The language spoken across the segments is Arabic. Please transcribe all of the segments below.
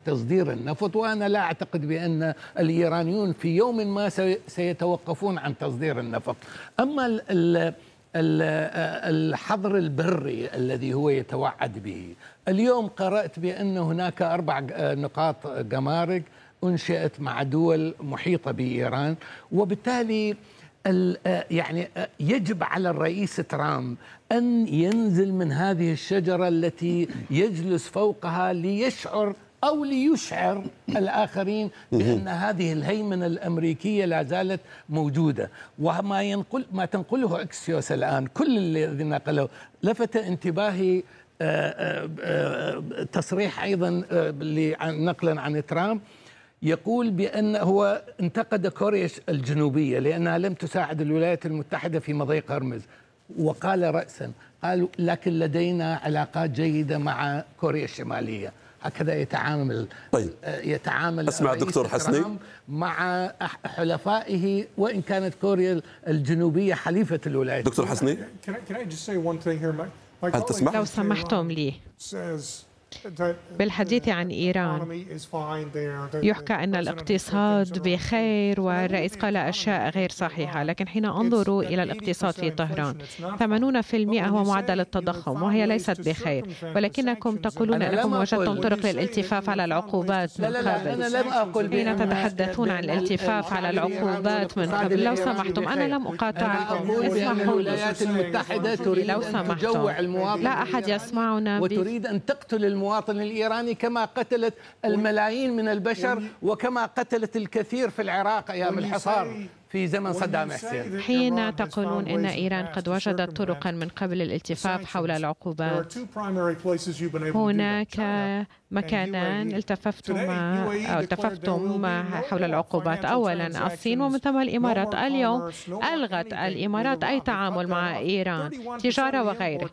تصدير النفط، وأنا لا أعتقد بأن الإيرانيون في يوم ما سيتوقفون عن تصدير النفط. أما الحظر البري الذي هو يتوعد به، اليوم قرأت بأن هناك 4 نقاط جمارك أنشئت مع دول محيطة بإيران، وبالتالي يعني يجب على الرئيس ترامب أن ينزل من هذه الشجرة التي يجلس فوقها ليشعر أو ليشعر الآخرين بأن هذه الهيمنة الأمريكية لا زالت موجودة. ما تنقله أكسيوس الآن، كل الذي نقله لفت انتباهي تصريح أيضا نقلا عن ترامب، يقول بأن هو انتقد كوريا الجنوبية لأنها لم تساعد الولايات المتحدة في مضيق هرمز، وقال رأسا، قال لكن لدينا علاقات جيدة مع كوريا الشمالية. هكذا يتعامل. طيب. يتعامل أسمع دكتور حسني مع حلفائه، وإن كانت كوريا الجنوبية حليفة الولايات. دكتور حسني، هل تسمح؟ لو سمحتم لي، بالحديث عن إيران يحكى أن الاقتصاد بخير، والرئيس قال أشياء غير صحيحة، لكن حين أنظر إلى الاقتصاد في طهران 80% هو معدل التضخم، وهي ليست بخير، ولكنكم تقولون أنكم وجدتم طرق للالتفاف على العقوبات من قبل. أنا لم أقل حين تتحدثون عن الالتفاف على العقوبات من قبل، لو سمحتم، أنا لم أقاطعكم، الولايات المتحدة تريد أن تجوع المواطن، لا أحد يسمعنا، وتريد أن تقتل المواطن الإيراني كما قتلت الملايين من البشر، وكما قتلت الكثير في العراق أيام الحصار في زمن صدام حسين. حين تقولون إن إيران قد وجدت طرقا من قبل الالتفاف حول العقوبات، هناك مكانان التفتم حول العقوبات. أولا الصين، ومن ثم الإمارات. اليوم ألغت الإمارات أي تعامل مع إيران، تجارة وغيره.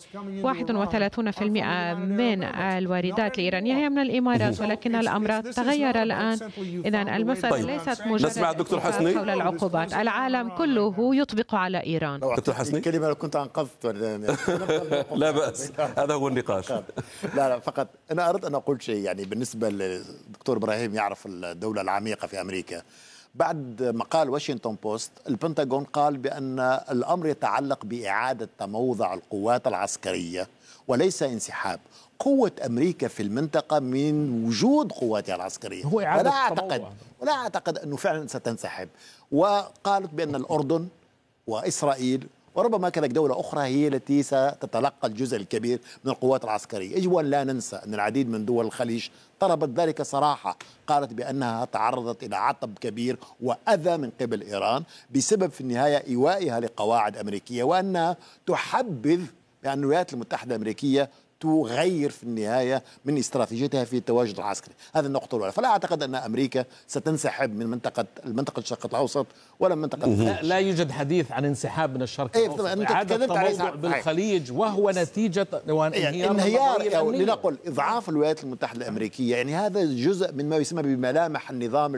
31% من الواردات الإيرانية هي من الإمارات، ولكن الأمر تغير الآن. إذن المسألة ليست مجرد حول العقوبات، العالم كله يطبق على إيران. دكتور حسني، كلمة لو كنت أنقذت لا بأس، هذا هو النقاش. لا فقط أنا أردت أن أقول شيء، يعني بالنسبة للدكتور إبراهيم يعرف الدولة العميقة في أمريكا. بعد مقال واشنطن بوست، البنتاغون قال بأن الأمر يتعلق بإعادة تموضع القوات العسكرية وليس انسحاب. قوة أمريكا في المنطقة من وجود قواتها العسكرية، ولا أعتقد أنه فعلا ستنسحب. وقالت بأن الأردن وإسرائيل وربما كذلك دولة أخرى هي التي ستتلقى الجزء الكبير من القوات العسكرية. يجب أن لا ننسى أن العديد من دول الخليج طلبت ذلك صراحة، قالت بأنها تعرضت إلى عطب كبير وأذى من قبل إيران بسبب في النهاية إيوائها لقواعد أمريكية، وأنها تحبذ بأن الولايات المتحدة الأمريكية تغير في النهاية من استراتيجيتها في التواجد العسكري. هذه النقطة الأولى. فلا أعتقد أن أمريكا ستنسحب من المنطقة الشرق الأوسط ولا منطقة لا يوجد حديث عن انسحاب من الشرق الأوسط. إعادة تموضع بالخليج، وهو نتيجة انهيار لنقل إضعاف الولايات المتحدة الأمريكية. يعني هذا جزء من ما يسمى بملامح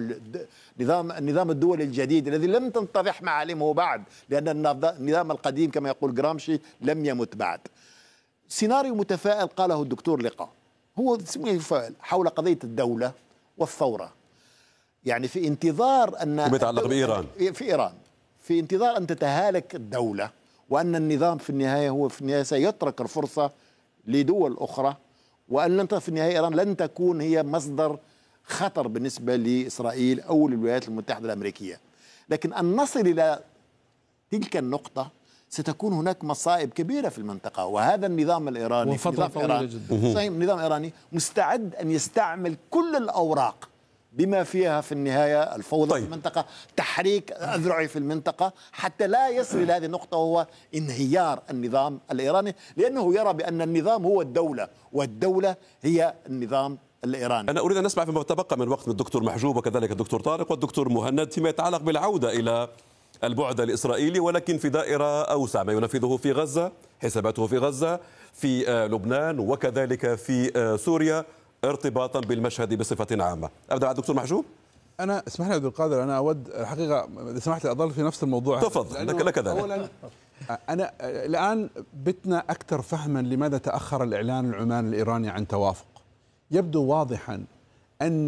النظام الدولي الجديد الذي لم تنتضح معالمه بعد، لأن النظام القديم كما يقول جرامشي لم يمت بعد. سيناريو متفائل قاله الدكتور لقاء، هو متفائل حول قضية الدولة والثورة. يعني في انتظار أن يتعلق بإيران، في إيران، في انتظار أن تتهالك الدولة، وأن النظام في النهاية هو في النهاية سيترك الفرصة لدول أخرى، وأن في النهاية إيران لن تكون هي مصدر خطر بالنسبة لإسرائيل أو للولايات المتحدة الأمريكية. لكن أن نصل إلى تلك النقطة ستكون هناك مصائب كبيرة في المنطقة. وهذا النظام الإيراني نظام إيراني مستعد أن يستعمل كل الأوراق بما فيها في النهاية الفوضى في المنطقة، تحريك أذرعي في المنطقة، حتى لا يصل إلى هذه النقطة وهو انهيار النظام الإيراني، لأنه يرى بأن النظام هو الدولة والدولة هي النظام الإيراني. أنا أريد أن أسمع فيما تبقى من وقت من الدكتور محجوب وكذلك الدكتور طارق والدكتور مهند فيما يتعلق بالعودة إلى البعد الإسرائيلي، ولكن في دائرة أوسع، ما ينفذه في غزة، حساباته في غزة، في لبنان، وكذلك في سوريا، ارتباطا بالمشهد بصفة عامة. أبدأ مع الدكتور محجوب. أنا اسمح لي عبد القادر، أنا أود الحقيقة إذا سمحت لي أضل في نفس الموضوع. تفضل، لك ذلك. أولا أنا الآن بتنا أكثر فهما لماذا تأخر الإعلان العماني الإيراني عن توافق. يبدو واضحا أن